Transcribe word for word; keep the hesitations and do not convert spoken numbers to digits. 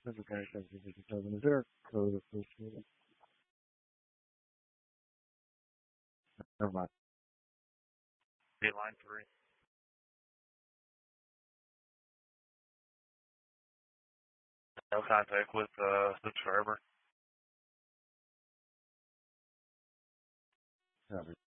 This is Gary Texas fifty-seven. Is there a code associated? Never mind. Be line three. No contact with uh, subscriber. Copy.